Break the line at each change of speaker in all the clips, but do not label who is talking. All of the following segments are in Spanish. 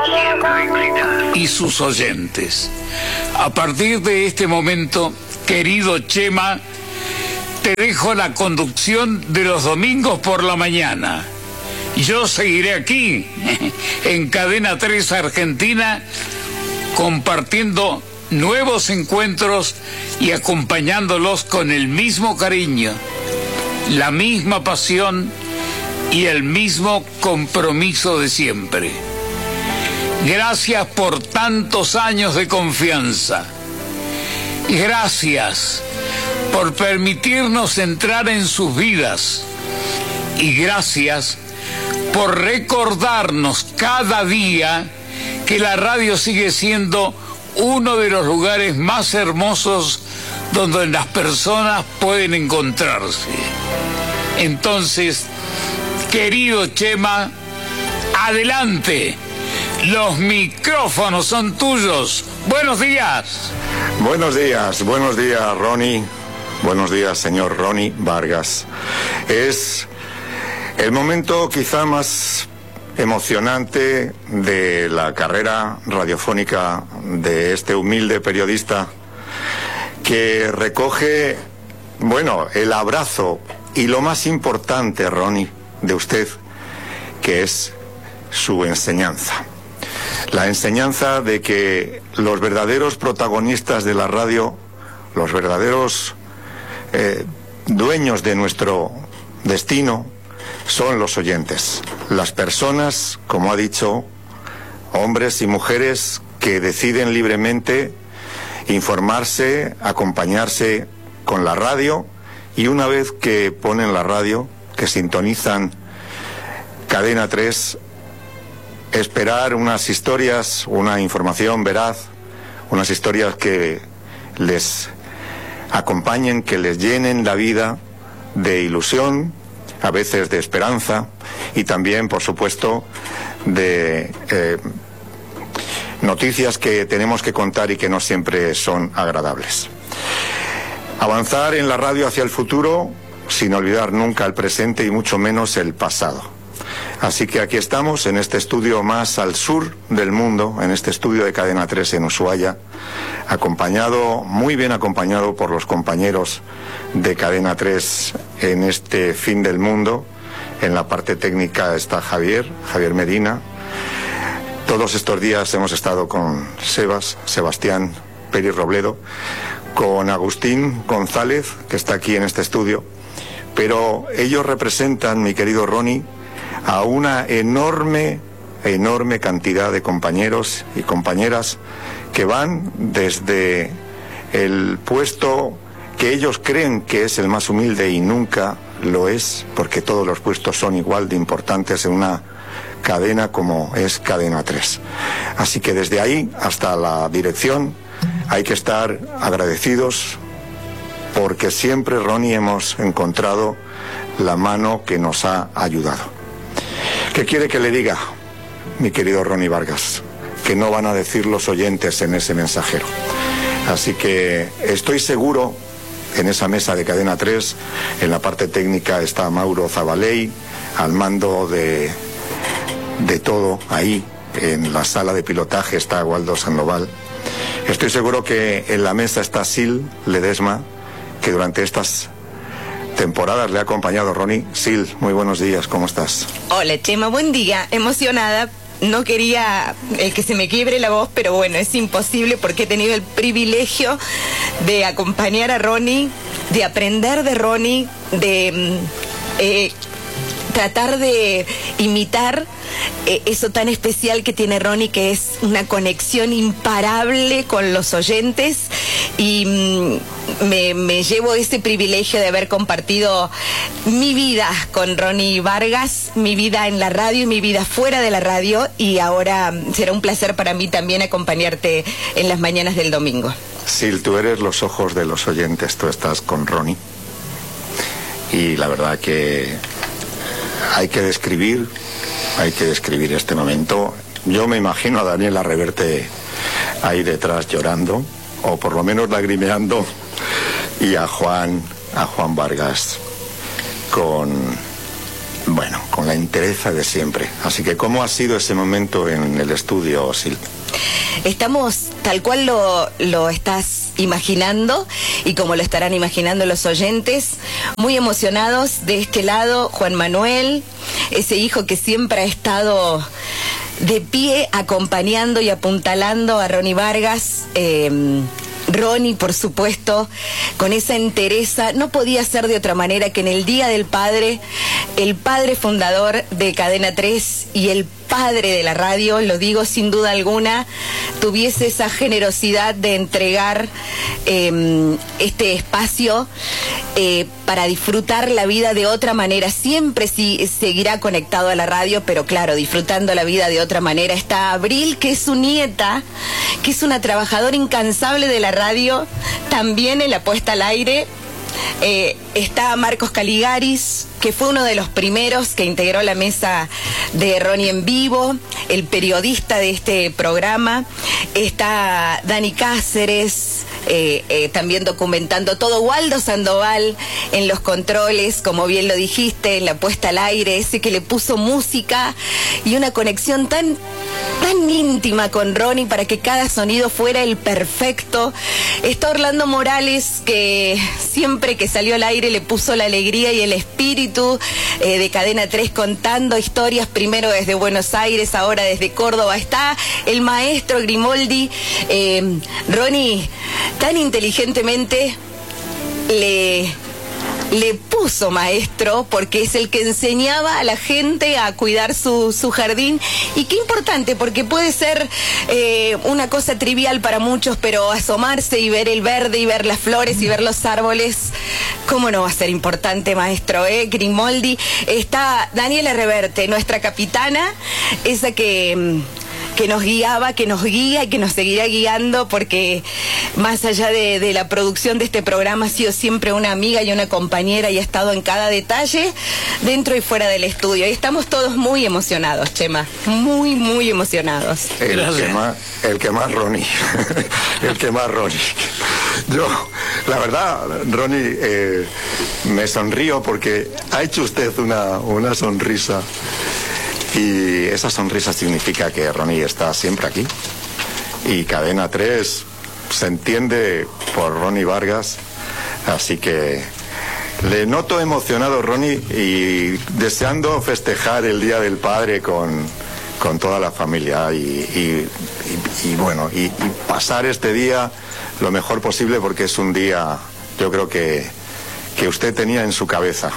y sus oyentes. A partir de este momento, querido Chema, te dejo la conducción de los domingos por la mañana. Yo seguiré aquí, en Cadena 3 Argentina, compartiendo nuevos encuentros y acompañándolos con el mismo cariño, la misma pasión y el mismo compromiso de siempre. Gracias por tantos años de confianza. Gracias por permitirnos entrar en sus vidas. Y gracias por recordarnos cada día que la radio sigue siendo uno de los lugares más hermosos donde las personas pueden encontrarse. Entonces, querido Chema, adelante. Los micrófonos son tuyos. Buenos días.
Buenos días, Ronnie. Buenos días, señor Ronnie Vargas. Es el momento quizá más emocionante de la carrera radiofónica de este humilde periodista que recoge, bueno, el abrazo y lo más importante, Ronnie, de usted, que es su enseñanza. La enseñanza de que los verdaderos protagonistas de la radio, los verdaderos dueños de nuestro destino, son los oyentes. Las personas, como ha dicho, hombres y mujeres que deciden libremente informarse, acompañarse con la radio, y una vez que ponen la radio, que sintonizan Cadena 3, esperar unas historias, una información veraz, unas historias que les acompañen, que les llenen la vida de ilusión, a veces de esperanza, y también, por supuesto, de noticias que tenemos que contar y que no siempre son agradables. Avanzar en la radio hacia el futuro sin olvidar nunca el presente y mucho menos el pasado. Así que aquí estamos, en este estudio más al sur del mundo, en este estudio de Cadena 3 en Ushuaia, acompañado, muy bien acompañado por los compañeros de Cadena 3 en este fin del mundo. En la parte técnica está Javier Medina. Todos estos días hemos estado con Sebastián Peri Robledo, con Agustín González, que está aquí en este estudio, pero ellos representan, mi querido Ronnie, a una enorme cantidad de compañeros y compañeras que van desde el puesto que ellos creen que es el más humilde y nunca lo es, porque todos los puestos son igual de importantes en una cadena como es Cadena 3. Así que desde ahí hasta la dirección hay que estar agradecidos, porque siempre, Ronnie, hemos encontrado la mano que nos ha ayudado. ¿Qué quiere que le diga, mi querido Ronnie Vargas? Que no van a decir los oyentes en ese mensajero. Así que estoy seguro, en esa mesa de Cadena 3, en la parte técnica está Mauro Zabaley, al mando de todo, ahí, en la sala de pilotaje está Waldo Sandoval. Estoy seguro que en la mesa está Sil Ledesma, que durante estas temporadas le ha acompañado Ronnie. Sil, muy buenos días, ¿cómo estás?
Hola, Chema, buen día, emocionada. No quería que se me quiebre la voz, pero bueno, es imposible porque he tenido el privilegio de acompañar a Ronnie, de aprender de Ronnie, de tratar de imitar eso tan especial que tiene Ronnie, que es una conexión imparable con los oyentes, y me llevo ese privilegio de haber compartido mi vida con Ronnie Vargas, mi vida en la radio y mi vida fuera de la radio, y ahora será un placer para mí también acompañarte en las mañanas del domingo.
Sil, tú eres los ojos de los oyentes, tú estás con Ronnie, y la verdad que hay que describir este momento. Yo me imagino a Daniela Reverte ahí detrás llorando, o por lo menos lagrimeando, y a Juan Vargas con Bueno, con la entereza de siempre. Así que, ¿cómo ha sido ese momento en el estudio, Sil?
Estamos tal cual lo estás imaginando y como lo estarán imaginando los oyentes, muy emocionados. De este lado, Juan Manuel, ese hijo que siempre ha estado de pie acompañando y apuntalando a Ronnie Vargas. Ronnie, por supuesto, con esa entereza, no podía ser de otra manera que en el Día del Padre, el padre fundador de Cadena 3 y el padre de la radio, lo digo sin duda alguna, tuviese esa generosidad de entregar este espacio para disfrutar la vida de otra manera. Siempre sí seguirá conectado a la radio, pero claro, disfrutando la vida de otra manera. Está Abril, que es su nieta, que es una trabajadora incansable de la radio, también en la puesta al aire. Está Marcos Caligaris, que fue uno de los primeros que integró la mesa de Ronnie en vivo, el periodista de este programa. Está Dani Cáceres, también documentando todo. Waldo Sandoval en los controles, como bien lo dijiste, en la puesta al aire, ese que le puso música y una conexión tan íntima con Ronnie para que cada sonido fuera el perfecto. Está Orlando Morales, que siempre que salió al aire le puso la alegría y el espíritu de Cadena 3, contando historias, primero desde Buenos Aires, ahora desde Córdoba. Está el maestro Grimoldi. Ronnie tan inteligentemente le puso maestro, porque es el que enseñaba a la gente a cuidar su jardín. Y qué importante, porque puede ser una cosa trivial para muchos, pero asomarse y ver el verde y ver las flores y ver los árboles, ¿cómo no va a ser importante, maestro? Grimoldi. Está Daniela Reverte, nuestra capitana, esa que nos guiaba, que nos guía y que nos seguirá guiando, porque más allá de la producción de este programa ha sido siempre una amiga y una compañera y ha estado en cada detalle, dentro y fuera del estudio. Y estamos todos muy emocionados, Chema, muy, muy emocionados.
El que más Ronnie. El que más Ronnie. Yo, la verdad, Ronnie, me sonrío porque ha hecho usted una sonrisa. Y esa sonrisa significa que Ronnie está siempre aquí. Y Cadena 3 se entiende por Ronnie Vargas. Así que le noto emocionado, Ronnie, y deseando festejar el Día del Padre con toda la familia. Y bueno, y pasar este día lo mejor posible, porque es un día, yo creo que usted tenía en su cabeza.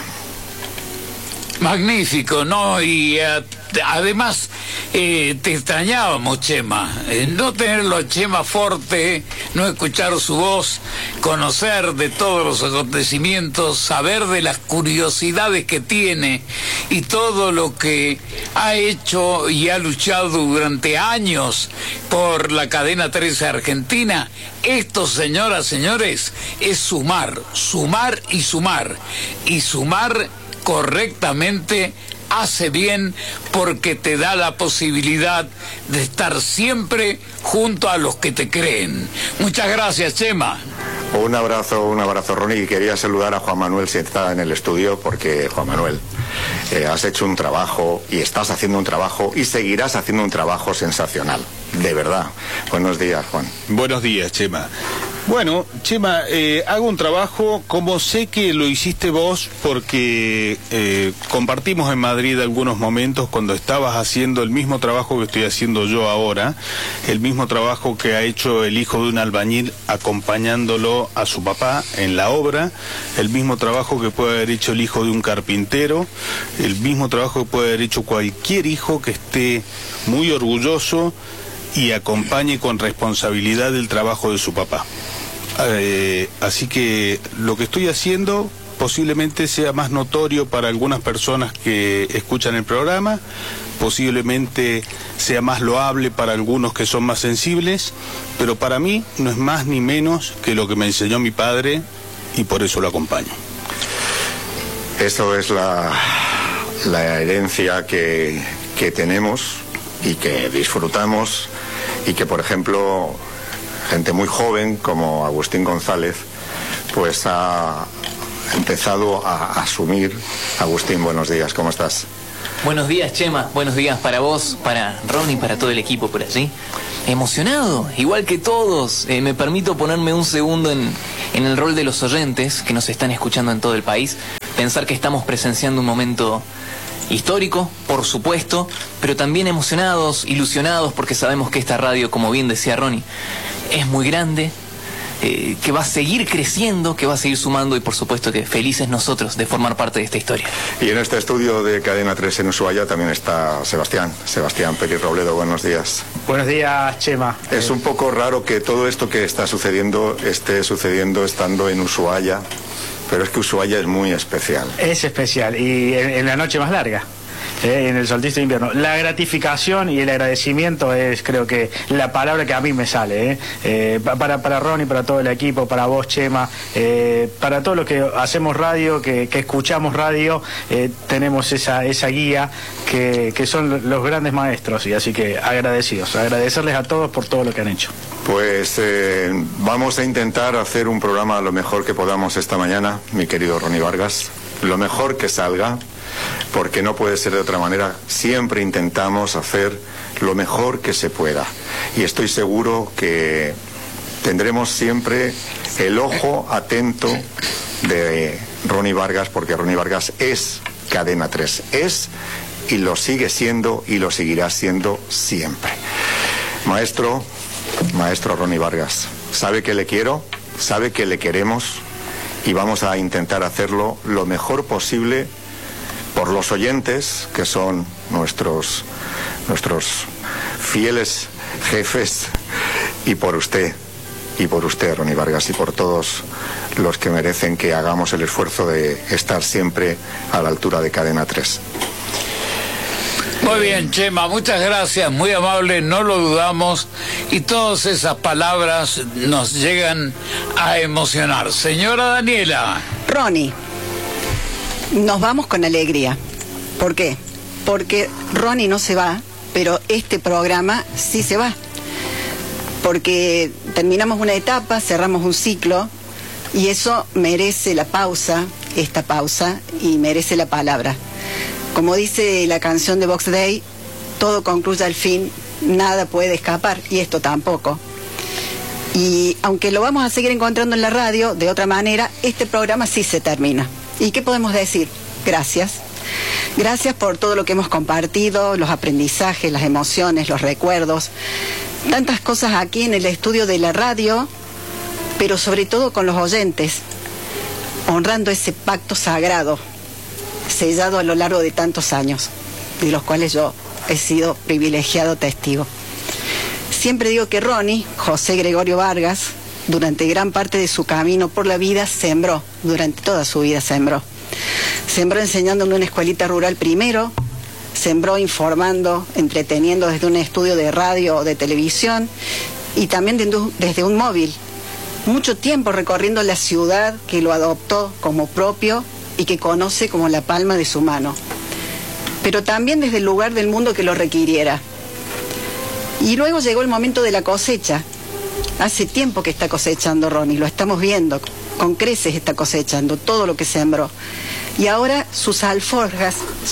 Magnífico, ¿no? Y además te extrañábamos, Chema. No tenerlo a Chema Forte, no escuchar su voz, conocer de todos los acontecimientos, saber de las curiosidades que tiene y todo lo que ha hecho y ha luchado durante años por la Cadena 13 Argentina. Esto, señoras, señores, es sumar, sumar y sumar. Y sumar correctamente hace bien, porque te da la posibilidad de estar siempre junto a los que te creen. Muchas gracias, Chema.
Un abrazo, Ronnie. Y quería saludar a Juan Manuel, si está en el estudio, porque, Juan Manuel, has hecho un trabajo y estás haciendo un trabajo y seguirás haciendo un trabajo sensacional, de verdad. Buenos días, Juan.
Buenos días, Chema. Bueno, Chema, hago un trabajo como sé que lo hiciste vos, porque compartimos en Madrid algunos momentos cuando estabas haciendo el mismo trabajo que estoy haciendo yo ahora, el mismo trabajo que ha hecho el hijo de un albañil acompañándolo a su papá en la obra, el mismo trabajo que puede haber hecho el hijo de un carpintero, el mismo trabajo que puede haber hecho cualquier hijo que esté muy orgulloso y acompañe con responsabilidad el trabajo de su papá. Así que lo que estoy haciendo posiblemente sea más notorio para algunas personas que escuchan el programa, posiblemente sea más loable para algunos que son más sensibles, pero para mí no es más ni menos que lo que me enseñó mi padre, y por eso lo acompaño.
Eso es la herencia que tenemos y que disfrutamos, y que, por ejemplo, gente muy joven como Agustín González pues ha empezado a asumir. Agustín, buenos días, ¿cómo estás?
Buenos días, Chema. Buenos días para vos, para Ronnie, para todo el equipo por allí. Emocionado, igual que todos. Me permito ponerme un segundo en el rol de los oyentes que nos están escuchando en todo el país. Pensar que estamos presenciando un momento histórico, por supuesto, pero también emocionados, ilusionados, porque sabemos que esta radio, como bien decía Ronnie, es muy grande, que va a seguir creciendo, que va a seguir sumando, y por supuesto que felices nosotros de formar parte de esta historia.
Y en este estudio de Cadena 3 en Ushuaia también está Sebastián Peri Robledo. Buenos días.
Buenos días, Chema.
Es un poco raro que todo esto que está sucediendo esté sucediendo estando en Ushuaia, pero es que Ushuaia es muy especial.
Es especial, y en la noche más larga, en el solsticio de invierno. La gratificación y el agradecimiento es, creo que, la palabra que a mí me sale. Para Ronnie, para todo el equipo, para vos, Chema, para todos los que hacemos radio, que escuchamos radio, tenemos esa guía que son los grandes maestros, y así que agradecerles a todos por todo lo que han hecho.
Pues vamos a intentar hacer un programa lo mejor que podamos esta mañana, mi querido Ronnie Vargas, lo mejor que salga, porque no puede ser de otra manera. Siempre intentamos hacer lo mejor que se pueda, y estoy seguro que tendremos siempre el ojo atento de Ronnie Vargas, porque Ronnie Vargas es Cadena 3, es y lo sigue siendo y lo seguirá siendo siempre. Maestro Ronnie Vargas, sabe que le quiero, sabe que le queremos, y vamos a intentar hacerlo lo mejor posible por los oyentes, que son nuestros fieles jefes, y por usted, Ronnie Vargas, y por todos los que merecen que hagamos el esfuerzo de estar siempre a la altura de Cadena 3.
Muy bien, Chema, muchas gracias, muy amable, no lo dudamos, y todas esas palabras nos llegan a emocionar. Señora Daniela.
Ronnie, nos vamos con alegría. ¿Por qué? Porque Ronnie no se va, pero este programa sí se va. Porque terminamos una etapa, cerramos un ciclo, y eso merece la pausa, esta pausa, y merece la palabra. Como dice la canción de Box Day, todo concluye al fin, nada puede escapar, y esto tampoco. Y aunque lo vamos a seguir encontrando en la radio, de otra manera, este programa sí se termina. ¿Y qué podemos decir? Gracias. Gracias por todo lo que hemos compartido, los aprendizajes, las emociones, los recuerdos, tantas cosas aquí en el estudio de la radio, pero sobre todo con los oyentes, honrando ese pacto sagrado, sellado a lo largo de tantos años, de los cuales yo he sido privilegiado testigo. Siempre digo que Ronnie, José Gregorio Vargas, durante gran parte de su camino por la vida, sembró, durante toda su vida sembró. Sembró enseñando en una escuelita rural primero, sembró informando, entreteniendo desde un estudio de radio o de televisión, y también desde un móvil. Mucho tiempo recorriendo la ciudad que lo adoptó como propio y que conoce como la palma de su mano. Pero también desde el lugar del mundo que lo requiriera. Y luego llegó el momento de la cosecha. Hace tiempo que está cosechando Ronnie, lo estamos viendo, con creces está cosechando todo lo que sembró. Y ahora sus alforjas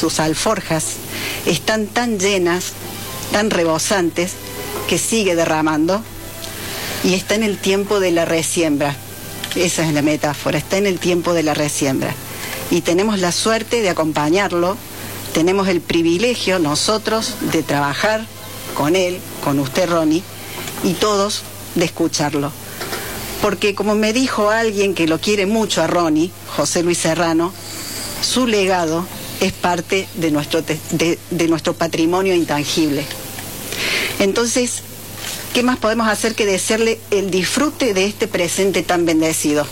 están tan llenas, tan rebosantes, que sigue derramando, y está en el tiempo de la resiembra. Esa es la metáfora, está en el tiempo de la resiembra. Y tenemos la suerte de acompañarlo, tenemos el privilegio nosotros de trabajar con él, con usted, Ronnie, y todos de escucharlo. Porque como me dijo alguien que lo quiere mucho a Ronnie, José Luis Serrano, su legado es parte de nuestro patrimonio intangible. Entonces, ¿qué más podemos hacer que desearle el disfrute de este presente tan bendecido?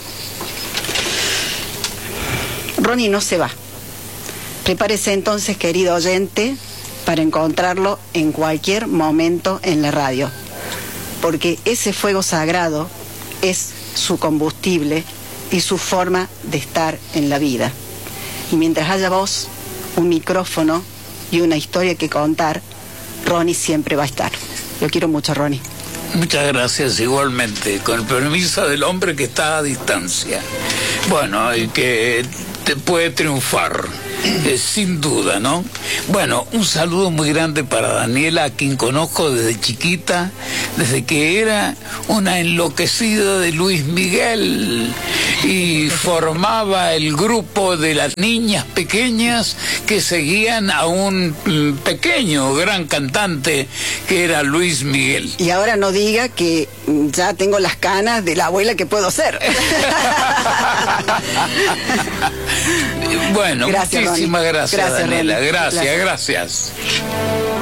Ronnie no se va. Prepárese entonces, querido oyente, para encontrarlo en cualquier momento en la radio. Porque ese fuego sagrado es su combustible y su forma de estar en la vida. Y mientras haya voz, un micrófono y una historia que contar, Ronnie siempre va a estar. Lo quiero mucho, Ronnie.
Muchas gracias igualmente, con el permiso del hombre que está a distancia. Bueno, y que te puede triunfar, sin duda, ¿no? Bueno, un saludo muy grande para Daniela, a quien conozco desde chiquita, desde que era una enloquecida de Luis Miguel y formaba el grupo de las niñas pequeñas que seguían a un pequeño, gran cantante que era Luis Miguel.
Y ahora no diga que ya tengo las canas de la abuela que puedo ser.
Bueno,
gracias,
muchísimas
Ronnie.
gracias, Daniela.
Ronnie.
Gracias.